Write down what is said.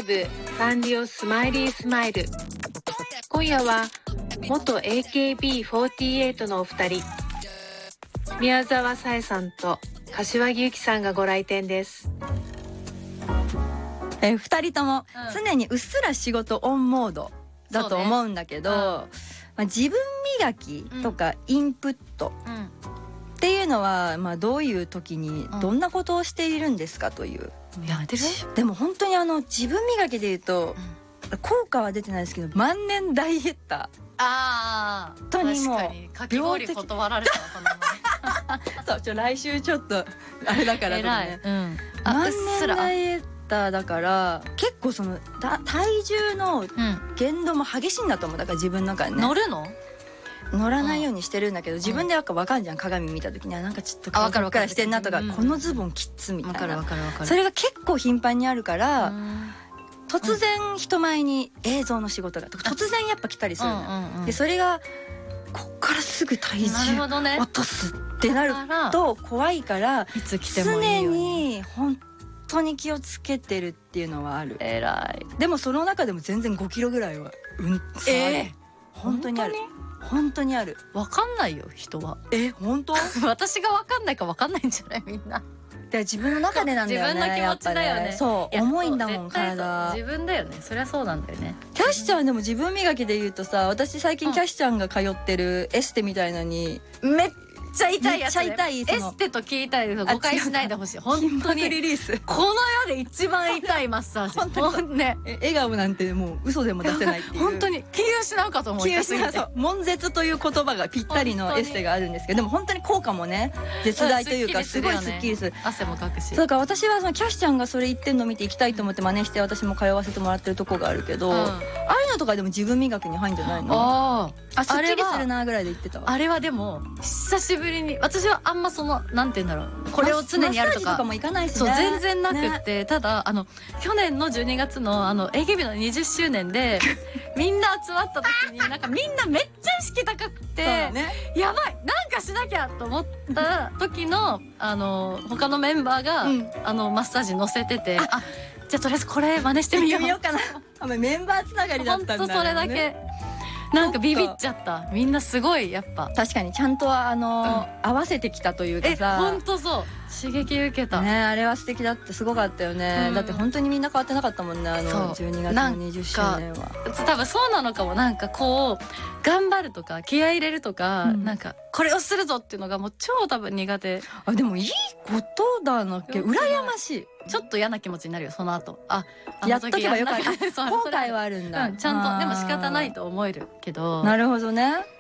ブサンリオスマイリースマイル。今夜は元 AKB48 のお二人、宮沢さえさんと柏木由紀さんがご来店です。 2人とも常にうっすら仕事オンモードだと思うんだけど、自分磨きとかインプットっていうのは、どういう時にどんなことをしているんですかという。 やめてる？ でも本当に自分磨きで言うと、効果は出てないですけど、万年ダイエッター。本当にもう確かにかき氷断られたこのそう、来週ちょっとあれだからとかね。万年ダイエッターだから結構その体重の限度も激しいんだと思う。だから自分の中でね。 乗るの？ 乗らないようにしてるんだけど、自分で分かんじゃん。鏡見た時にはなんかちょっと顔からしてんなとか、このズボンきつみたいな。それが結構頻繁にあるから、突然人前に映像の仕事が突然やっぱ来たりするの。でそれがこっからすぐ体重落とすってなると怖いから、常に本当に気をつけてるっていうのはある。 偉い。 でもその中でも全然5キロぐらいは本当にある。本当にある。 分かんないよ人は。 本当？ 私が分かんないか分かんないんじゃないみんな。 で自分の中でなんだよね。 自分の気持ちだよね。 そう重いんだもん体。 自分だよね。そりゃそうなんだよね。 キャッシュちゃんでも自分磨きで言うとさ、私最近キャッシュちゃんが通ってるエステみたいのにめっちゃ痛いやつ。 めっちゃ痛い。 エステと聞いたいです。誤解しないでほしい。本当にリリース。 この世で一番痛いマッサージ。本当ね。 笑顔なんてもう嘘でも出せないっていう。 本当に気を失うかと思う。 気を失う。そう。悶絶という言葉がぴったりのエステがあるんですけど、でも本当に効果もね絶大というか、すごいスッキリする。 汗もかくし。 だから私はそのキャッシュちゃんがそれ言ってんの見て行きたいと思って真似して私も通わせてもらってるとこがあるけど、ああいうのとかでも自分磨きに入んじゃないの？スッキリするなぐらいで言ってたわ。 あれはでも久しぶりに、私はあんまそのなんて言うんだろう、これを常にやるとかマッサージとかもいかないしね。 そう全然なくって、ただ去年の12月のAKB の20周年でみんな集まった時になんかみんなめっちゃ意識高くて、やばいなんかしなきゃと思った時の他のメンバーがマッサージ載せてて、じゃあとりあえずこれ真似してみようかな。メンバーつながりだったんだね。 ほんとそれだけ。なんかビビっちゃった。みんなすごいやっぱ確かにちゃんと合わせてきたというかさ。 ほんとそう、刺激受けたね。あれは素敵だって、すごかったよね。だって本当にみんな変わってなかったもんね、12月の20周年は。 多分そうなのかも。なんかこう頑張るとか気合い入れるとか、なんかこれをするぞっていうのがもう超多分苦手。 でもいいことだなっけ。羨ましい。 ちょっと嫌な気持ちになるよその後。 やっとけばよかった。後悔はあるんだ。 ちゃんとでも仕方ないと思えるけど。 なるほどね。